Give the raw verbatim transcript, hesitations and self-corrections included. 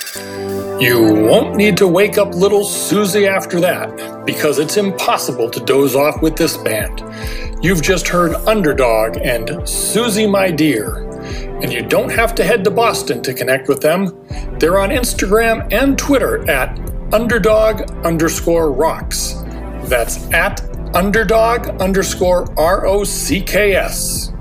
You won't need to wake up little Susie after that, because it's impossible to doze off with this band. You've just heard Underdog and Susie My Dear, and you don't have to head to Boston to connect with them. They're on Instagram and Twitter at underdog underscore rocks. That's at underdog underscore R O C K S.